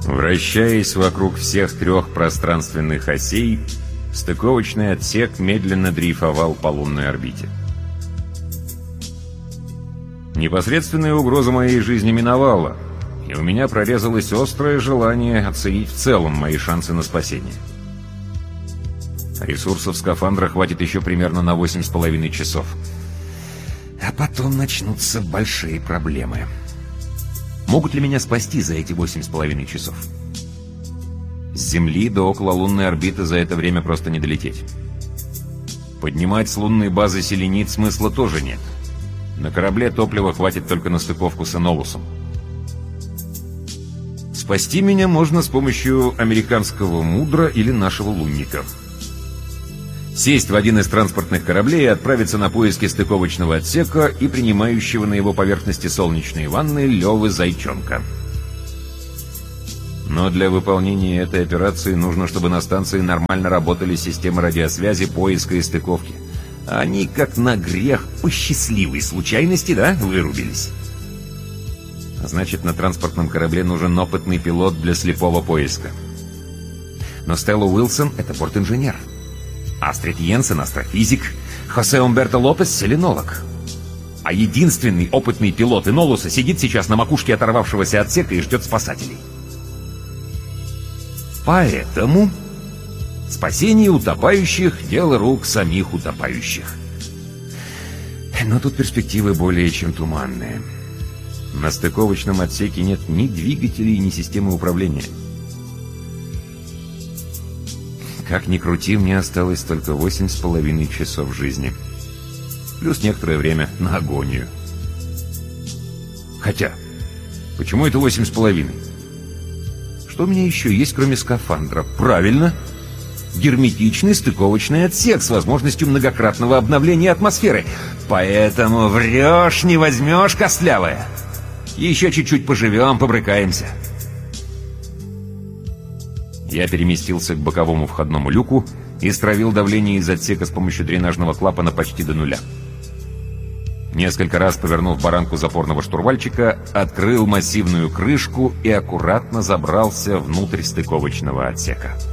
Вращаясь вокруг всех трех пространственных осей, стыковочный отсек медленно дрейфовал по лунной орбите. Непосредственная угроза моей жизни миновала, и у меня прорезалось острое желание оценить в целом мои шансы на спасение. Ресурсов скафандра хватит еще примерно на 8,5 часов. А потом начнутся большие проблемы. Могут ли меня спасти за эти 8,5 часов? С Земли до окололунной орбиты за это время просто не долететь. Поднимать с лунной базы селенит смысла тоже нет. На корабле топлива хватит только на стыковку с Энолусом. Спасти меня можно с помощью американского мудра или нашего лунника. Сесть в один из транспортных кораблей и отправиться на поиски стыковочного отсека и принимающего на его поверхности солнечные ванны Лёвы Зайчонка. Но для выполнения этой операции нужно, чтобы на станции нормально работали системы радиосвязи, поиска и стыковки. Они, как на грех, по счастливой случайности, да, вырубились. А значит, на транспортном корабле нужен опытный пилот для слепого поиска. Но Стелла Уилсон — это борт-инженер. Астрид Йенсен — астрофизик, Хосе Умберто Лопес — селенолог. А единственный опытный пилот Энолуса сидит сейчас на макушке оторвавшегося отсека и ждет спасателей. Поэтому спасение утопающих — дело рук самих утопающих. Но тут перспективы более чем туманные. На стыковочном отсеке нет ни двигателей, ни системы управления. Как ни крути, мне осталось только 8,5 часов жизни. Плюс некоторое время на агонию. Хотя, почему это 8,5? Что у меня еще есть, кроме скафандра? Правильно! Герметичный стыковочный отсек с возможностью многократного обновления атмосферы. Поэтому врешь, не возьмешь, костлявая. Еще чуть-чуть поживем, побрыкаемся. Я переместился к боковому входному люку и стравил давление из отсека с помощью дренажного клапана почти до нуля. Несколько раз повернув баранку запорного штурвальчика, открыл массивную крышку и аккуратно забрался внутрь стыковочного отсека.